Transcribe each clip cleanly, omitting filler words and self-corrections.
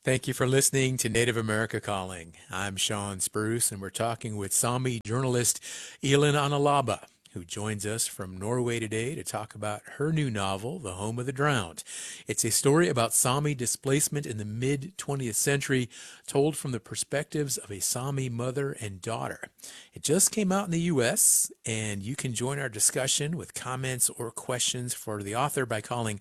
Thank you for listening to Native America Calling. I'm Sean Spruce, and we're talking with Sami journalist Elin Analaba, who joins us from Norway today to talk about her new novel, The Home of the Drowned. It's a story about Sami displacement in the mid 20th century, told from the perspectives of a Sami mother and daughter. It just came out in the U.S., and you can join our discussion with comments or questions for the author by calling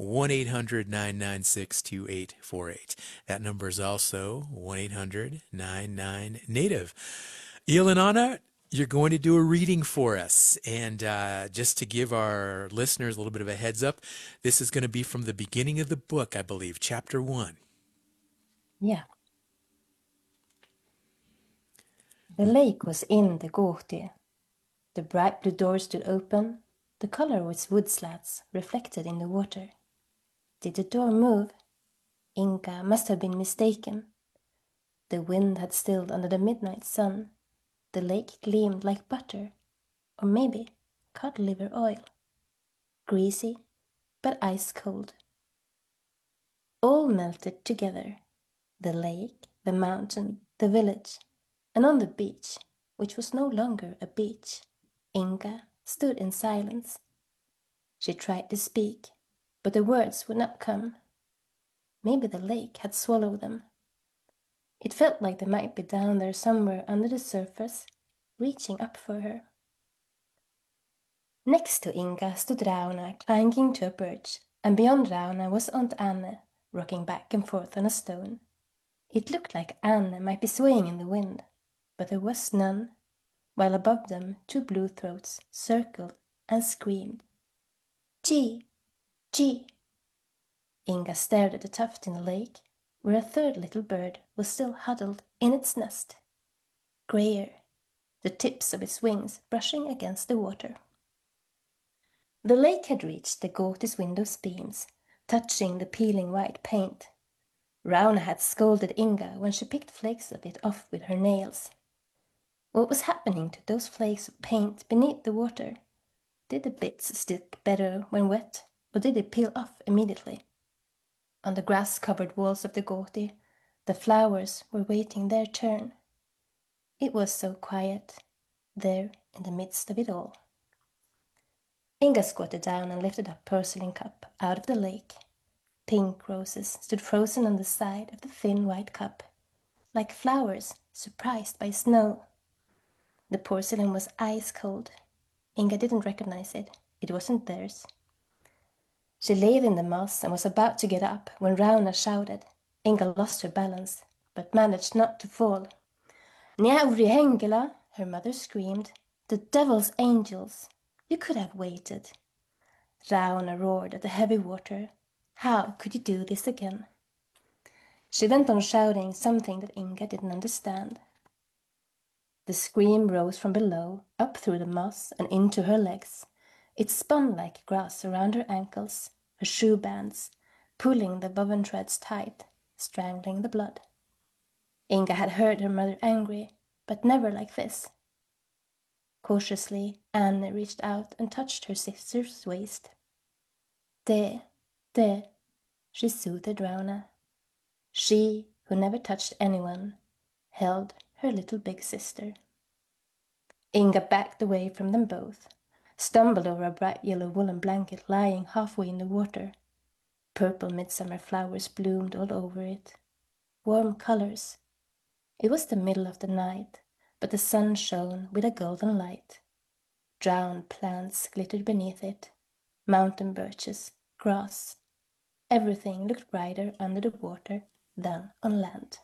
1-800-996-2848. That number is also 1-800-99-NATIVE. Ilanana, you're going to do a reading for us. And just to give our listeners a little bit of a heads up, this is going to be from the beginning of the book, I believe, chapter 1. Yeah. The lake was in the Gård. The bright blue door stood open. The color was wood slats reflected in the water. Did the door move? Inga must have been mistaken. The wind had stilled under the midnight sun. The lake gleamed like butter, or maybe cod liver oil. Greasy, but ice cold. All melted together. The lake, the mountain, the village, and on the beach, which was no longer a beach, Inga stood in silence. She tried to speak, but the words would not come. Maybe the lake had swallowed them. It felt like they might be down there somewhere under the surface, reaching up for her. Next to Inga stood Rauna clinging to a birch, and beyond Rauna was Aunt Anne, rocking back and forth on a stone. It looked like Anne might be swaying in the wind, but there was none, while above them 2 blue throats circled and screamed. Gee! Gee! Inga stared at the tuft in the lake, where a third little bird was still huddled in its nest, grayer, the tips of its wings brushing against the water. The lake had reached the Gård's window's beams, touching the peeling white paint. Rauna had scolded Inga when she picked flakes of it off with her nails. What was happening to those flakes of paint beneath the water? Did the bits stick better when wet, or did they peel off immediately? On the grass-covered walls of the Gård, the flowers were waiting their turn. It was so quiet, there in the midst of it all. Inga squatted down and lifted a porcelain cup out of the lake. Pink roses stood frozen on the side of the thin white cup, like flowers surprised by snow. The porcelain was ice cold. Inga didn't recognize it. It wasn't theirs. She lay in the moss and was about to get up when Rauna shouted. Inga lost her balance, but managed not to fall. Njävri Hengela, her mother screamed. The devil's angels! You could have waited. Rauna roared at the heavy water. How could you do this again? She went on shouting something that Inga didn't understand. The scream rose from below, up through the moss and into her legs. It spun like grass around her ankles, her shoe bands, pulling the woven threads tight, strangling the blood. Inga had heard her mother angry, but never like this. Cautiously, Anne reached out and touched her sister's waist. There, she soothed Rauna. She, who never touched anyone, held her little big sister. Inga backed away from them both, stumbled over a bright yellow woolen blanket lying halfway in the water. Purple midsummer flowers bloomed all over it. Warm colors. It was the middle of the night, but the sun shone with a golden light. Drowned plants glittered beneath it. Mountain birches, grass. Everything looked brighter under the water than on land.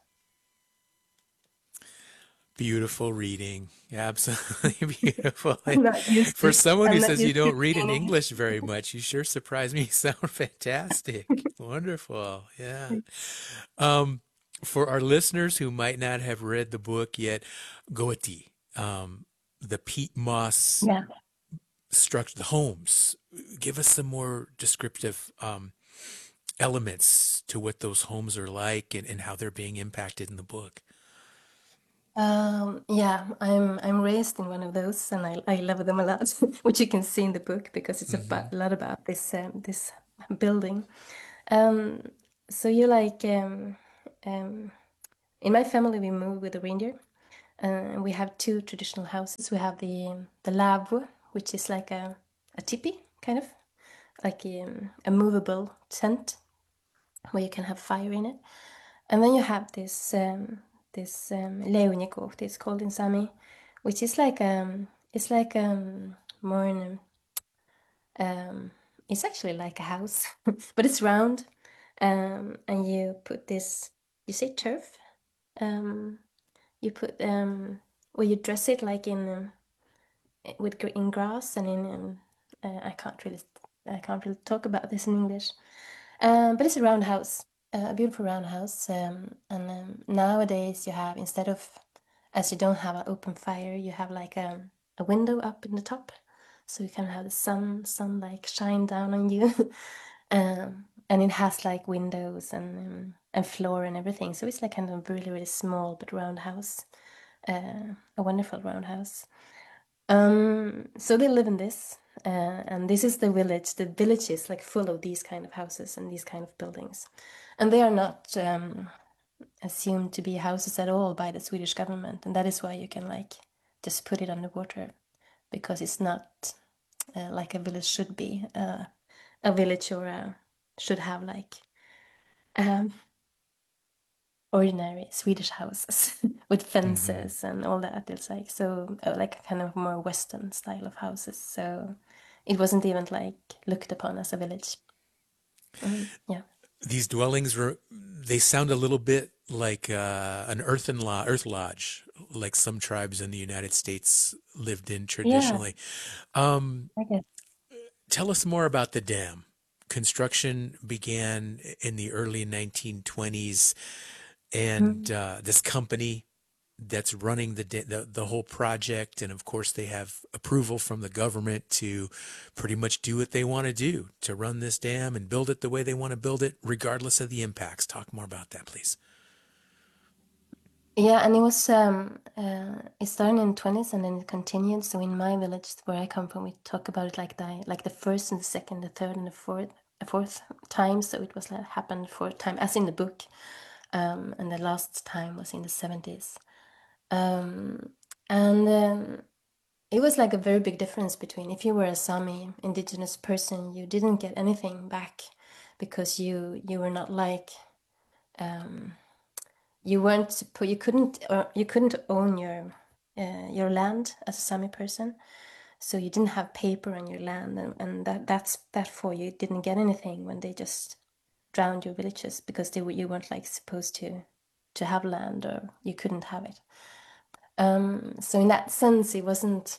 Beautiful reading. Absolutely beautiful. I'm not used For to, someone who I'm not says you used to don't read in reading. English very much, you sure surprise me. You sound fantastic. Wonderful. Yeah. Um, for our listeners who might not have read the book yet, Goeti, the peat moss Yeah. structure, the homes. Give us some more descriptive elements to what those homes are like and how they're being impacted in the book. Yeah, I'm raised in one of those, and I love them a lot, which you can see in the book because it's Hmm. a lot about this building. Um, so you like um, in my family we moved with a reindeer. And we have two traditional houses. We have the lavvo, which is like a tipi, kind of like a movable tent where you can have fire in it. And then you have this leuniko, it's called in Sami, which is like it's like more in it's actually like a house, but it's round. And you put this, you say turf. Um, you put well, you dress it like in grass and in I can't really talk about this in English. But it's a round house, a beautiful round house. And nowadays you have, instead of, as you don't have an open fire, you have like a window up in the top, so you can have the sun like shine down on you. And it has like windows and floor and everything, so it's like kind of really really small but round house, a wonderful round house. So they live in this, and this is the village. The village is like full of these kind of houses and these kind of buildings, and they are not assumed to be houses at all by the Swedish government, and that is why you can like just put it underwater, because it's not like a village should be. A village or should have like um, ordinary Swedish houses with Hmm. fences and all that. It's like so like a kind of more Western style of houses. So it wasn't even like looked upon as a village. Yeah. These dwellings were, they sound a little bit like an earth lodge, like some tribes in the United States lived in Yeah, traditionally. Um, I guess. Tell us more about the dam. Construction began in the early 1920s, and Mm. this company that's running the whole project, and of course they have approval from the government to pretty much do what they want to do to run this dam and build it the way they want to build it, regardless of the impacts. Talk more about that, please. Yeah, and it was it started in the 20s and then it continued. So in my village where I come from, we talk about it like the first and the second, the third and the fourth time. So it was like happened fourth time, as in the book. And the last time was in the 70s. Um, and it was like a very big difference between, if you were a Sami indigenous person, you didn't get anything back because you were not like um, you weren't you couldn't own your land as a Sami person, so you didn't have paper on your land, and that for you didn't get anything when they just drowned your villages, because you weren't like supposed to have land, or you couldn't have it. So in that sense, it wasn't.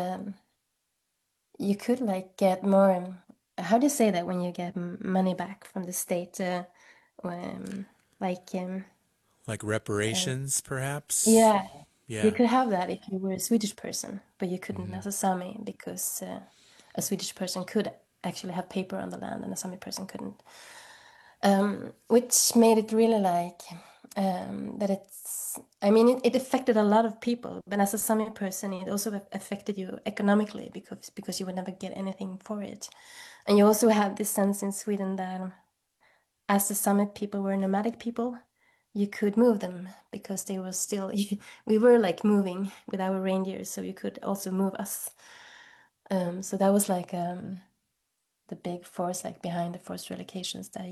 You could like get more. How do you say that when you get money back from the state? Um, like Like uh, reparations, perhaps? yeah, you Yeah. could have that if you were a Swedish person, but you couldn't Hmm. as a Sami, because a Swedish person could actually have paper on the land and a Sami person couldn't. Which made it really like that it's. I mean, it affected a lot of people, but as a Sami person, it also affected you economically, because you would never get anything for it. And you also had this sense in Sweden that as the Sami people were nomadic people, you could move them because they were still, we were like moving with our reindeer, so you could also move us. So that was like the big force like behind the forced relocations, that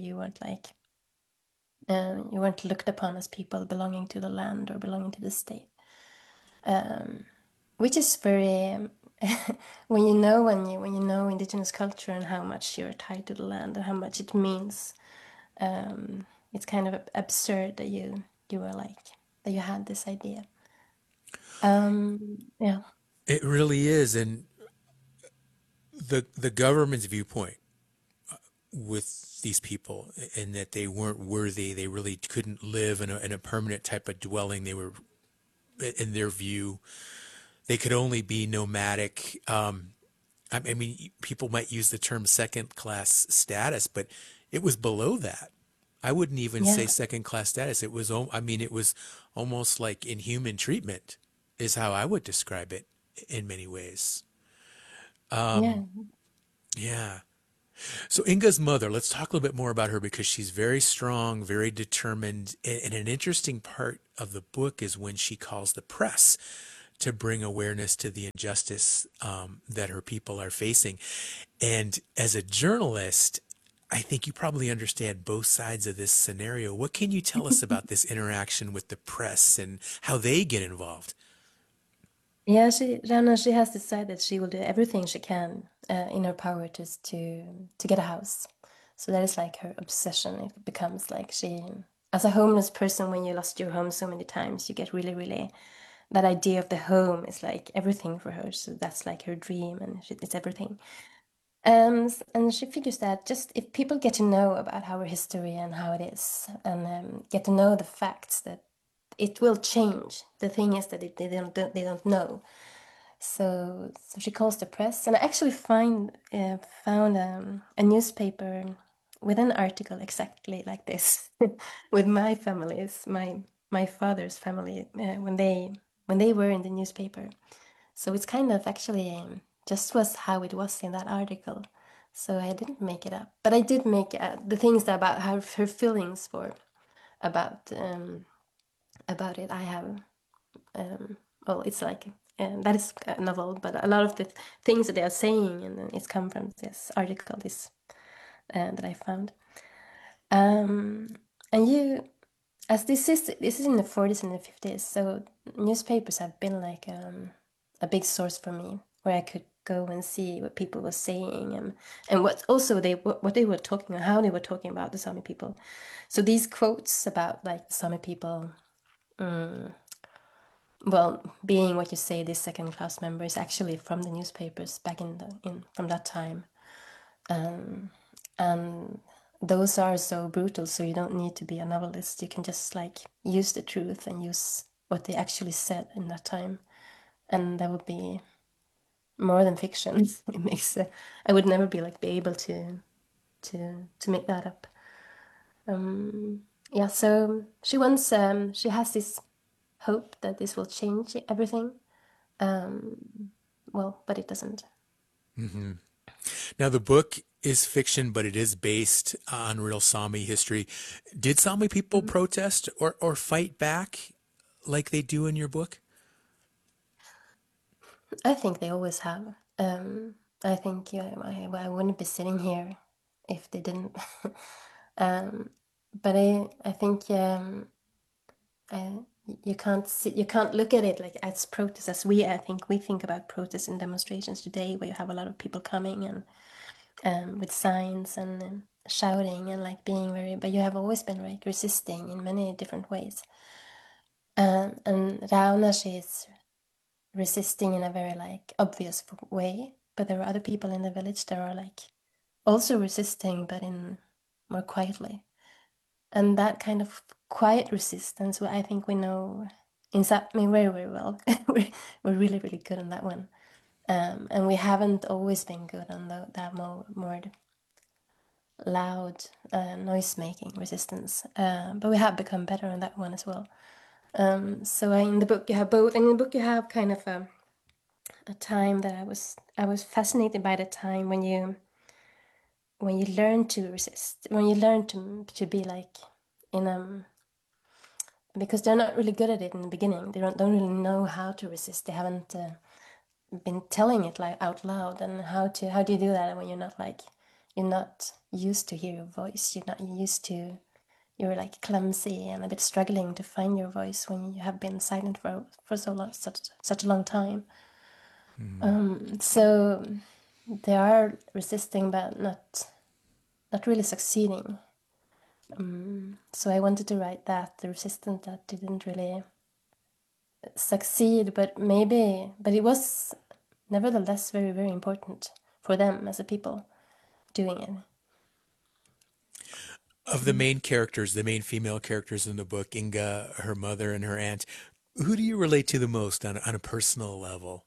you weren't looked upon as people belonging to the land or belonging to the state, um, which is very when you know indigenous culture and how much you're tied to the land and how much it means. It's kind of absurd that you were like that you had this idea. Yeah, It really is. And the government's viewpoint with these people, and that they weren't worthy, they really couldn't live in a permanent type of dwelling. They were, in their view, they could only be nomadic. I mean, people might use the term second class status, but it was below that. I wouldn't even say yeah, second class status. It was, I mean, it was almost like inhuman treatment, is how I would describe it in many ways. yeah. Yeah. So Inga's mother, let's talk a little bit more about her because she's very strong, very determined. And an interesting part of the book is when she calls the press to bring awareness to the injustice that her people are facing. And as a journalist, I think you probably understand both sides of this scenario. What can you tell us about this interaction with the press and how they get involved? Yeah, Rana, she has decided she will do everything she can in her power to get a house. So that is like her obsession. It becomes like she, as a homeless person, when you lost your home so many times, you get really, really, that idea of the home is like everything for her. So that's like her dream, and it's everything. And she figures that just if people get to know about our history and how it is, and get to know the facts, that it will change. The thing is that they don't know. So she calls the press, and I actually found a newspaper with an article exactly like this, with my families, my father's family, when they were in the newspaper. So it's kind of actually just was how it was in that article. So I didn't make it up, but I did make the things about her feelings for about um, about it. I have well, it's like that is a novel, but a lot of the things that they are saying, and it's come from this article, this that I found. Um, and you, as this is in the 40s and the 50s, so newspapers have been like a big source for me, where I could go and see what people were saying, and what also what they were talking, how they were talking about the Sami people. So these quotes about like the Sami people, well, being what you say, this second class member is actually from the newspapers back in from that time. And those are so brutal, so you don't need to be a novelist. You can just like use the truth and use what they actually said in that time, and that would be more than fiction. It makes I would never be like be able to make that up. Yeah, so she has this hope that this will change everything. Well, but it doesn't. Now, the book is fiction, but it is based on real Sami history. Did Sami people Mhm. protest or fight back like they do in your book? I think they always have. I think yeah, I wouldn't be sitting here if they didn't. um, but I think I, you can't look at it like as protests as I think we think about protests and demonstrations today, where you have a lot of people coming and with signs and shouting and like being very. But you have always been like resisting in many different ways. And Rauna, she's resisting in a very like obvious way, but there are other people in the village that are like also resisting, but in more quietly. And that kind of quiet resistance, I think we know in Sápmi very, very well. we're really, really good on that one. And we haven't always been good on that more loud noise-making resistance. But we have become better on that one as well. So in the book you have both, and in the book you have kind of a time that I was fascinated by the time when you learn to resist, when you learn to be like in because they're not really good at it in the beginning. They don't really know how to resist. They haven't been telling it like out loud, and how do you do that when you're not used to hear your voice. You're not used to you're like clumsy and a bit struggling to find your voice when you have been silent for so long, such a long time. So they are resisting, but not really succeeding. So I wanted to write that the resistance that didn't really succeed, but it was nevertheless very, very important for them as a people doing it. Of the main characters, the main female characters in the book, Inga, her mother, and her aunt, who do you relate to the most on a personal level?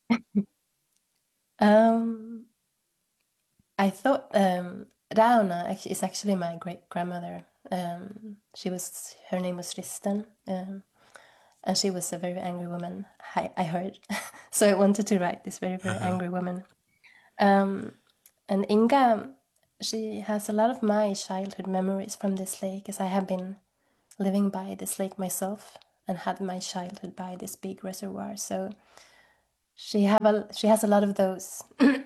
Um, I thought Rauna is actually my great grandmother. Her name was Risten, and she was a very angry woman. I heard, so I wanted to write this very, very Uh-huh. angry woman. Um, and Inga. she has a lot of my childhood memories from this lake, as I have been living by this lake myself and had my childhood by this big reservoir. So she has a lot of those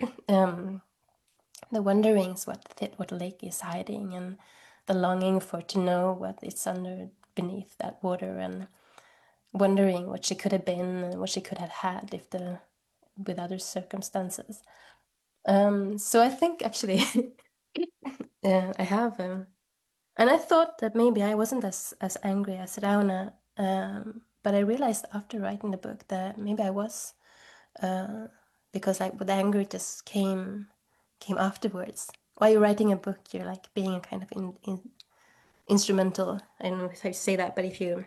the wonderings what the lake is hiding, and the longing for to know what it's under beneath that water, and wondering what she could have been and what she could have had if with other circumstances. So I think actually I have, and I thought that maybe I wasn't as angry as Rauna, but I realized after writing the book that maybe I was, because like the anger just came afterwards. While you're writing a book, you're like being a kind of instrumental. I don't know how to say that, but if you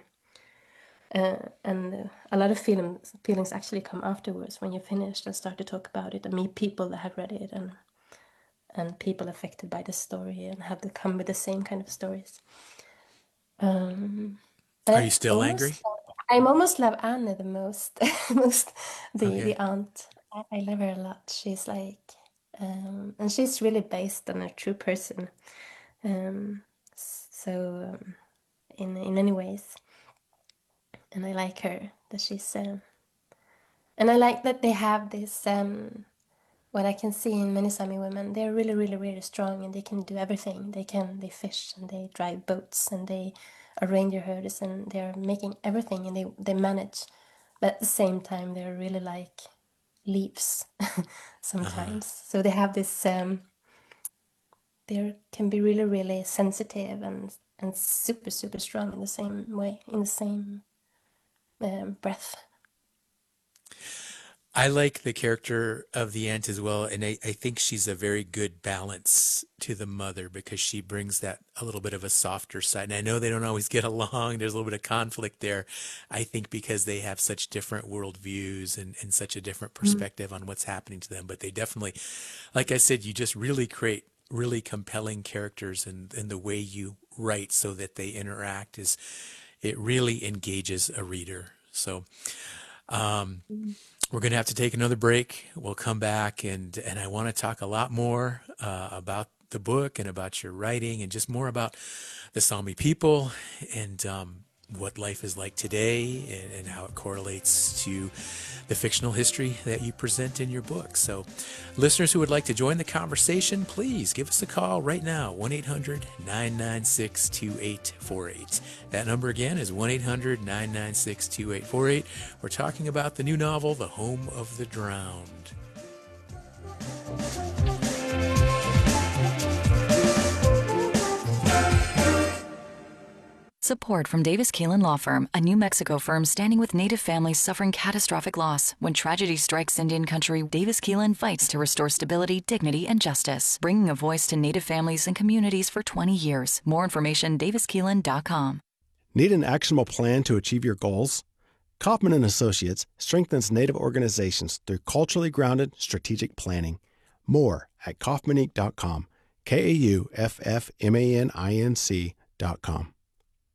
and a lot of feelings actually come afterwards when you're finished and start to talk about it and meet people that have read it, and people affected by the story and have to come with the same kind of stories. But Are you still angry? I almost love Anne the most. Okay. The aunt. I love her a lot. She's like, and she's really based on a true person. So in many ways, and I like her that she's, and I like that they have this. What I can see in many Sami women, they're really, really, really strong, and they can do everything. They fish, and they drive boats, and they are reindeer herders, and they're making everything, and they manage. But at the same time, they're really like leaves sometimes. So they have this. They can be really, really sensitive and super, super strong in the same way, in the same breath. I like the character of the aunt as well, and I think she's a very good balance to the mother because she brings that a little bit of a softer side. And I know they don't always get along. There's a little bit of conflict there. I think because they have such different worldviews and such a different perspective on what's happening to them. But they definitely, like I said, you just really create really compelling characters, and the way you write so that they interact is it really engages a reader. So we're going to have to take another break. We'll come back, and I want to talk a lot more about the book and about your writing and just more about the Sami people and what life is like today and how it correlates to the fictional history that you present in your book. So listeners who would like to join the conversation, please give us a call right now, 1-800-996-2848. That number again is 1-800-996-2848. We're talking about the new novel, The Home of the Drowned. Support from Davis Keelan Law Firm, a New Mexico firm standing with Native families suffering catastrophic loss. When tragedy strikes Indian country, Davis Keelan fights to restore stability, dignity, and justice, bringing a voice to Native families and communities for 20 years. More information, daviskeelan.com. Need an actionable plan to achieve your goals? Kaufman & Associates strengthens Native organizations through culturally grounded strategic planning. More at kaufmaninc.com, KAUFFMANINC.com.